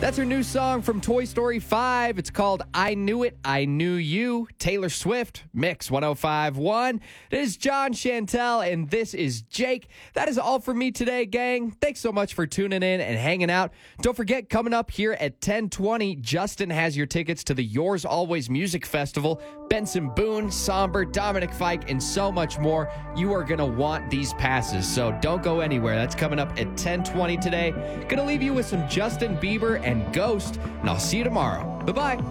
That's her new song from Toy Story 5. It's called I Knew It, I Knew You. Taylor Swift, Mix 105.1. It is John Chantel, and this is Jake. That is all for me today, gang. Thanks so much for tuning in and hanging out. Don't forget, coming up here at 10:20, Justin has your tickets to the Yours Always Music Festival. Benson Boone, Somber, Dominic Fike, and so much more. You are going to want these passes, so don't go anywhere. That's coming up at 10:20 today. Going to leave you with some Justin Bieber and Ghost, and I'll see you tomorrow. Bye-bye.